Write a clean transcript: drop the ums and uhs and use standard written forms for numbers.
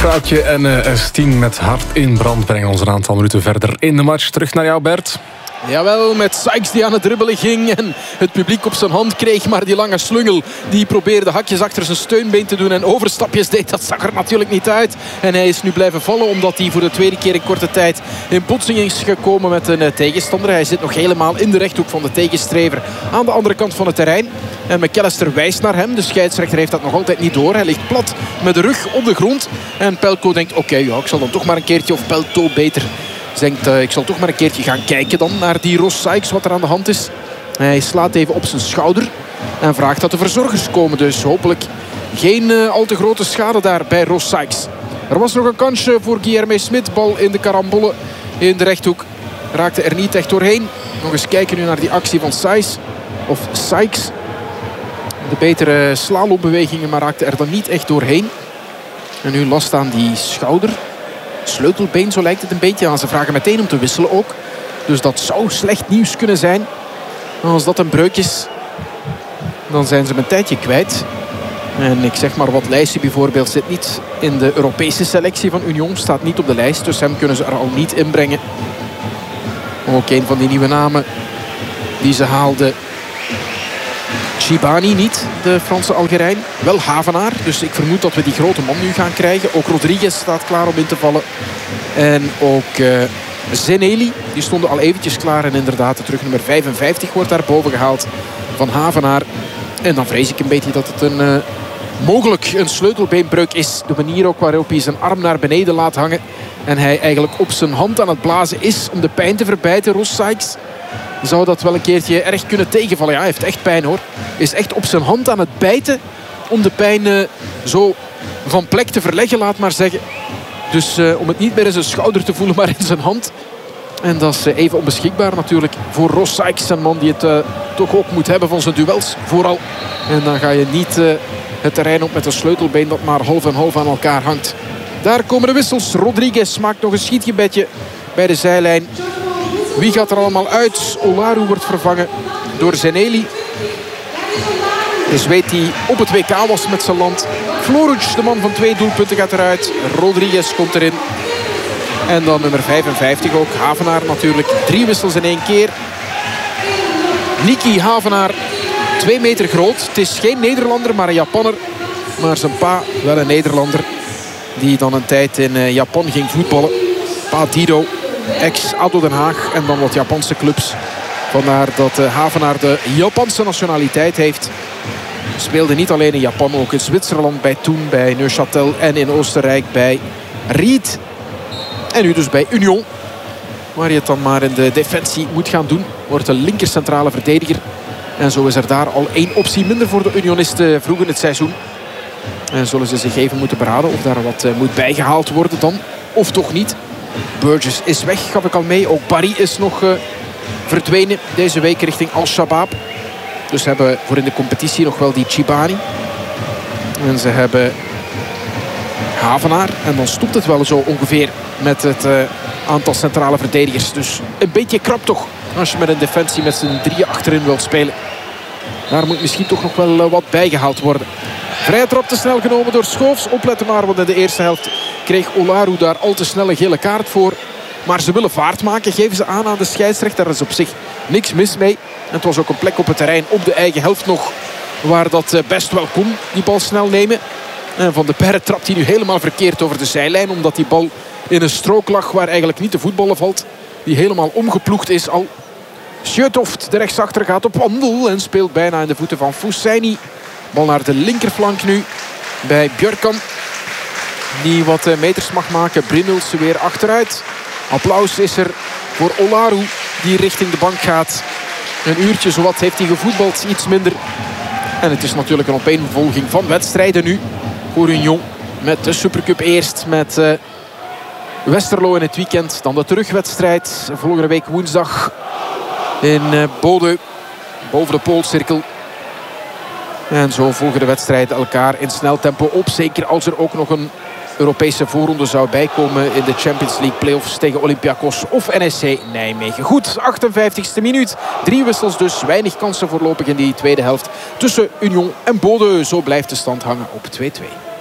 Vrouwtje en S10 met Hart in brand brengen ons een aantal minuten verder in de match. Terug naar jou, Bert. Jawel, met Sykes die aan het dribbelen ging en het publiek op zijn hand kreeg. Maar die lange slungel die probeerde hakjes achter zijn steunbeen te doen en overstapjes deed. Dat zag er natuurlijk niet uit. En hij is nu blijven vallen omdat hij voor de tweede keer in korte tijd in botsing is gekomen met een tegenstander. Hij zit nog helemaal in de rechthoek van de tegenstrever aan de andere kant van het terrein. En McAllister wijst naar hem. De scheidsrechter heeft dat nog altijd niet door. Hij ligt plat met de rug op de grond. En Pelko denkt, oké, ik zal dan toch maar een keertje, of Pelto beter... denkt, ik zal toch maar een keertje gaan kijken dan naar die Ross Sykes, wat er aan de hand is. Hij slaat even op zijn schouder en vraagt dat de verzorgers komen. Dus hopelijk geen al te grote schade daar bij Ross Sykes. Er was nog een kansje voor Guilherme Smit. Bal in de karambolle in de rechthoek. Raakte er niet echt doorheen. Nog eens kijken nu naar die actie van Sykes. De betere slalombewegingen, maar raakte er dan niet echt doorheen. En nu last aan die schouder. Sleutelbeen, zo lijkt het een beetje aan. Ze vragen meteen om te wisselen ook. Dus dat zou slecht nieuws kunnen zijn. Als dat een breuk is, dan zijn ze hem een tijdje kwijt. En ik zeg maar wat, Leijsen bijvoorbeeld zit niet in de Europese selectie van Union. Staat niet op de lijst, dus hem kunnen ze er al niet inbrengen. Ook een van die nieuwe namen die ze haalden. Chibani niet, de Franse Algerijn. Wel Havenaar, dus ik vermoed dat we die grote man nu gaan krijgen. Ook Rodriguez staat klaar om in te vallen. En ook Zeneli, die stonden al eventjes klaar. En inderdaad, de terug nummer 55 wordt daar boven gehaald van Havenaar. En dan vrees ik een beetje dat het mogelijk een sleutelbeenbreuk is. De manier ook waarop hij zijn arm naar beneden laat hangen. En hij eigenlijk op zijn hand aan het blazen is om de pijn te verbijten, Ross Sykes. Zou dat wel een keertje erg kunnen tegenvallen. Ja, hij heeft echt pijn hoor. Is echt op zijn hand aan het bijten om de pijn zo van plek te verleggen, laat maar zeggen. Dus om het niet meer in zijn schouder te voelen, maar in zijn hand. En dat is even onbeschikbaar natuurlijk voor Ross Sykes. Een man die het toch ook moet hebben van zijn duels vooral. En dan ga je niet het terrein op met een sleutelbeen dat maar half en half aan elkaar hangt. Daar komen de wissels. Rodriguez maakt nog een schietgebedje bij de zijlijn. Wie gaat er allemaal uit? Olaru wordt vervangen door Zeneli. De Zweed die op het WK was met zijn land. Floruc, de man van 2 doelpunten, gaat eruit. Rodriguez komt erin. En dan nummer 55 ook. Havenaar natuurlijk. 3 wissels in 1 keer. Niki Havenaar. 2 meter groot. Het is geen Nederlander, maar een Japanner. Maar zijn pa wel een Nederlander. Die dan een tijd in Japan ging voetballen. Pa Dido. Ex-ADO Den Haag en dan wat Japanse clubs. Vandaar dat Havenaar de Japanse nationaliteit heeft. Speelde niet alleen in Japan, ook in Zwitserland bij Thun, bij Neuchâtel en in Oostenrijk bij Ried. En nu dus bij Union. Waar je het dan maar in de defensie moet gaan doen. Wordt de linker centrale verdediger. En zo is er daar al 1 optie minder voor de Unionisten vroeg in het seizoen. En zullen ze zich even moeten beraden of daar wat moet bijgehaald worden dan. Of toch niet. Burgess is weg, gaf ik al mee. Ook Barry is nog verdwenen deze week richting Al-Shabaab. Dus ze hebben voor in de competitie nog wel die Chibani. En ze hebben Havenaar. En dan stopt het wel zo ongeveer met het aantal centrale verdedigers. Dus een beetje krap toch als je met een defensie met z'n 3 achterin wilt spelen. Daar moet misschien toch nog wel wat bijgehaald worden. Vrije trap te snel genomen door Schoofs. Opletten maar, want in de eerste helft kreeg Olaru daar al te snel een gele kaart voor. Maar ze willen vaart maken. Geven ze aan de scheidsrechter. Daar is op zich niks mis mee. En het was ook een plek op het terrein op de eigen helft nog. Waar dat best wel kon, die bal snel nemen. En Van de Perre trapt hij nu helemaal verkeerd over de zijlijn. Omdat die bal in een strook lag waar eigenlijk niet te voetballen valt. Die helemaal omgeploegd is al. Sjötoft, de rechtsachter, gaat op wandel. En speelt bijna in de voeten van Fousseini. Bal naar de linkerflank nu bij Björkan. Die wat meters mag maken. Brimmels weer achteruit. Applaus is er voor Olaru. Die richting de bank gaat. Een uurtje zowat heeft hij gevoetbald. Iets minder. En het is natuurlijk een opeenvolging van wedstrijden nu. Voor Union. Met de Supercup eerst. Met Westerlo in het weekend. Dan de terugwedstrijd. Volgende week woensdag. In Bodø. Boven de Poolcirkel. En zo volgen de wedstrijden elkaar in snel tempo op. Zeker als er ook nog een Europese voorronde zou bijkomen in de Champions League playoffs tegen Olympiakos of NEC Nijmegen. Goed, 58e minuut. 3 wissels dus. Weinig kansen voorlopig in die tweede helft tussen Union en Bodø. Zo blijft de stand hangen op 2-2.